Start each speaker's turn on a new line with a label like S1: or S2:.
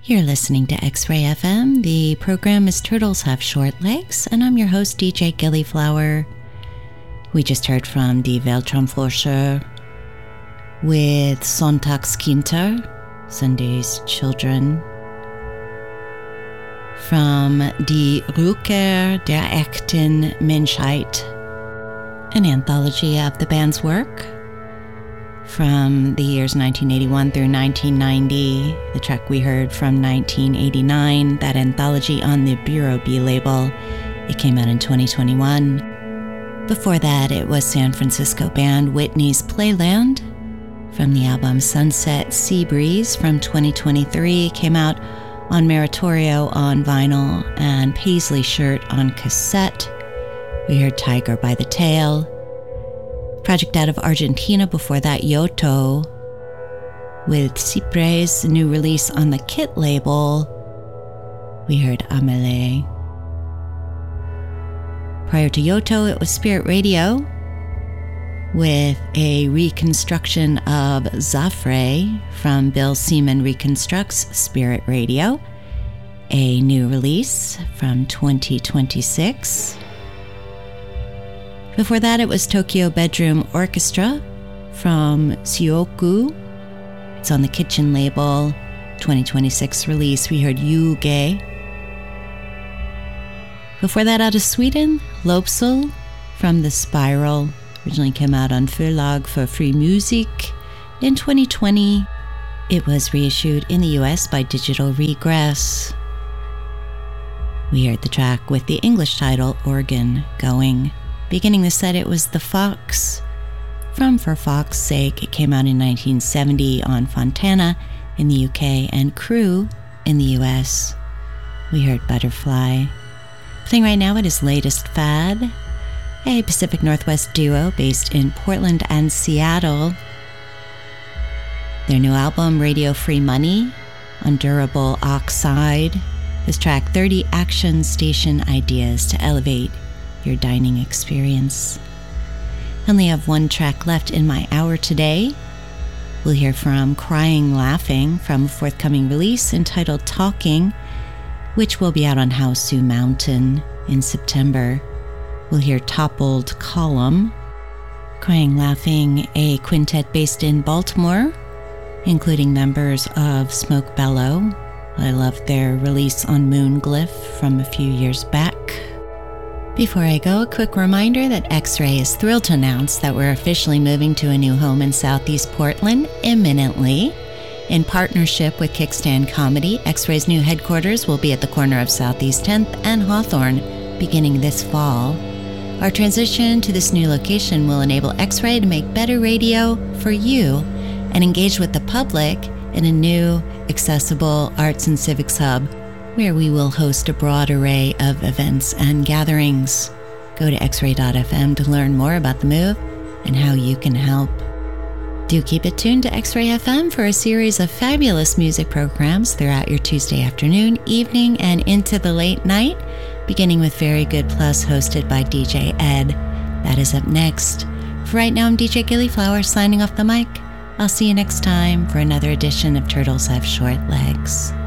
S1: You're listening to X-Ray FM. The program is Turtles Have Short Legs, and I'm your host, DJ Gillyflower. We just heard from Die Weltraumforscher with Sonntagskinder, Sunday's Children, from Die Rückkehr der echten Menschheit, an anthology of the band's work from the years 1981 through 1990. The track we heard from 1989, that anthology on the Bureau B label. It came out in 2021. Before that, it was San Francisco band Whitney's Playland from the album Sunset Sea Breeze from 2023. It came out on Meritorio on vinyl and Paisley Shirt on cassette. We heard Tiger by the Tail. Project out of Argentina before that, Yoto, with Cypress' new release on the Kit label. We heard Amele. Prior to Yoto, it was Spirit Radio with a reconstruction of Zafre from Bill Seaman Reconstructs Spirit Radio, a new release from 2026. Before that, it was Tokyo Bedroom Orchestra from Sioku. It's on the Kitchen label, 2026 release. We heard Yuge. Before that, out of Sweden, Lopsel from The Spiral. Originally came out on Förlag for Free Music. In 2020, it was reissued in the US by Digital Regress. We heard the track with the English title, Organ Going. Beginning the set, it was The Fox from For Fox's Sake. It came out in 1970 on Fontana in the UK and Crew in the US. We heard Butterfly. Playing right now, it is Latest Fad, a Pacific Northwest duo based in Portland and Seattle. Their new album, Radio Free Money, on Durable Oxide. This track, 30 Action Station Ideas to Elevate Your Dining Experience. I only have one track left in my hour today. We'll hear from Crying Laughing from a forthcoming release entitled Talking, which will be out on Hausu Mountain in September. We'll hear Toppled Column. Crying Laughing, a quintet based in Baltimore, including members of Smoke Bellow. I loved their release on Moonglyph from a few years back. Before I go, a quick reminder that X-Ray is thrilled to announce that we're officially moving to a new home in Southeast Portland imminently. In partnership with Kickstand Comedy, X-Ray's new headquarters will be at the corner of Southeast 10th and Hawthorne beginning this fall. Our transition to this new location will enable X-Ray to make better radio for you and engage with the public in a new, accessible arts and civics hub, where we will host a broad array of events and gatherings. Go to xray.fm to learn more about the move and how you can help. Do keep it tuned to X-Ray FM for a series of fabulous music programs throughout your Tuesday afternoon, evening, and into the late night, beginning with Very Good Plus, hosted by DJ Ed. That is up next. For right now, I'm DJ Gillyflower signing off the mic. I'll see you next time for another edition of Turtles Have Short Legs.